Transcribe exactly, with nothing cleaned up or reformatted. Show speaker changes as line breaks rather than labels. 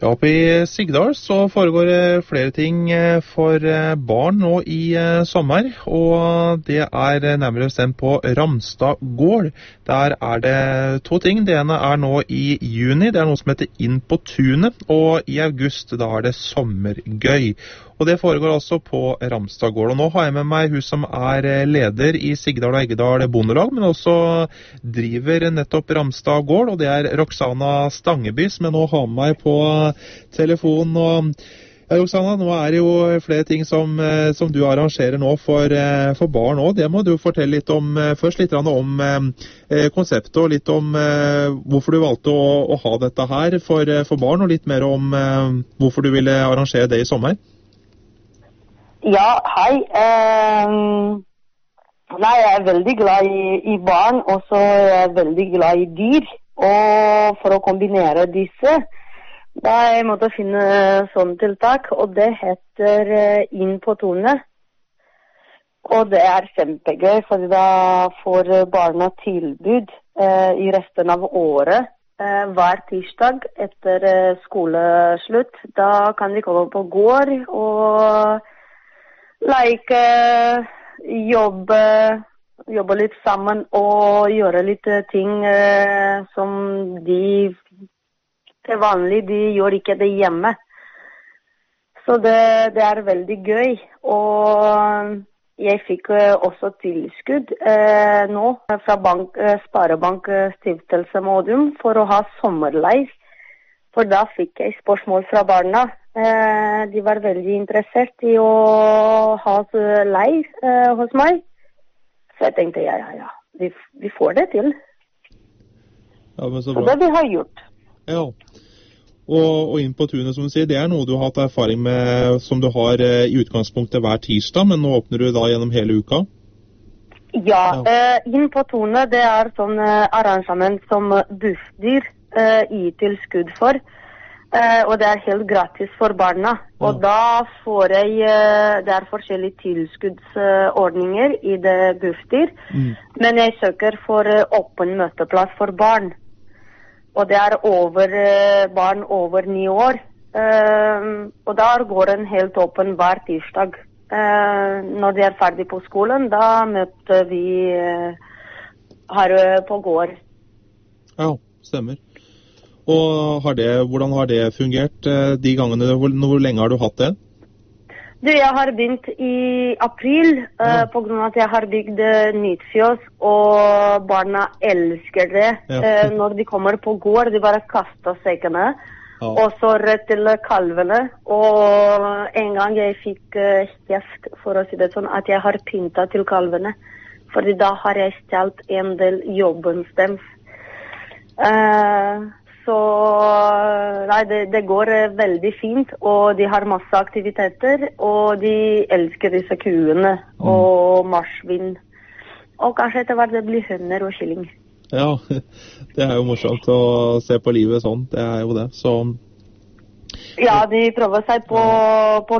Ja, oppe i Sigdal så foregår det flere ting for barn nå i sommer, og det er nærmere bestemt på Ramstad gård. Der er det to ting. Det ene er nå i juni, det er noe som heter Inn på tunet, og i august da er det sommergøy. Og det foregår altså på Ramstad gård. Og nå har jeg med meg hun som er leder i Sigdal og Eggedal bondelag, men også driver nettopp Ramstad gård, og det er Roxana Stangeby, som jeg nå har med meg på telefon. Og ja, Roxana, nå er det jo flere ting som, som du arrangerer nå for, for barn også. Det må du fortelle litt om, først litt om eh, konseptet, og litt om eh, hvorfor du valgte å, å ha dette her for, for barn, og litt mer om eh, hvorfor du ville arrangere det i sommer.
Ja, hei. Um, nei, jeg er veldig glad i, i barn, og så er jeg veldig glad i dyr. Og for å kombinere disse, da jeg måtte finne sånne tiltak, og det heter uh, Inn på tunet. Og det er kjempegøy, for da får barna tilbud uh, i resten av året. Uh, hver tirsdag etter uh, skoleslutt, da kan de komme på gård og leke, jobbe, jobbe litt sammen og gjøre litt ting eh, som de til vanlig, de gjør ikke det hjemme. Så det, det er veldig gøy, og jeg fikk eh, også tilskudd eh, nå fra bank, eh, Sparebank Stiftelse Modum for å ha sommerleir, for da fikk jeg spørsmål fra barna. Eh, de var veldig interessert i å ha leir eh, hos meg. Så jeg tenkte, ja, ja, ja, vi, vi får det til.
Ja, men så bra.
Så det vi har gjort.
Ja, og, og Inn på tunet, som du sier, det er noe du har hatt erfaring med, som du har eh, i utgangspunktet hver tirsdag, men nå åpner du da gjennom hele uka?
Ja, ja. Eh, Inn på tunet, det er sånn eh, arrangement som Bufdir eh, gir tilskudd for. Uh, og det er helt gratis for barna. Ja. Og da får jeg, uh, det er forskjellige tilskuddsordninger uh, i det Bufdir, mm. men jeg søker for uh, åpen møteplass for barn. Og det er over uh, barn over ni år. Uh, og da går den helt åpen hver tirsdag. Uh, når de er ferdig på skolen, da møter vi uh, her uh, på gård.
Ja, stemmer. Og har det, hvordan har det fungert de gangene? Hvor, hvor lenge har du hatt det?
Du, jeg har begynt i april, ja. uh, på grunn av at jeg har bygd nytt fjøs, og barna elsker det. Ja. Uh, når de kommer på gård, de bare kaster sekkene, ja. Og så rett til kalvene. Og en gang jeg fikk uh, kjeft, for å si det sånn, at jeg har pyntet til kalvene, fordi da har jeg stjelt en del jobben deres. Uh, Så nei, det, det går veldig fint, og de har masse aktiviteter, og de elsker disse kuene mm. og marsvin. Og kanskje etter hvert det blir høner og kylling.
Ja, det er jo morsomt å se på livet sånn, det er jo det. Så
ja, de prøver seg på, på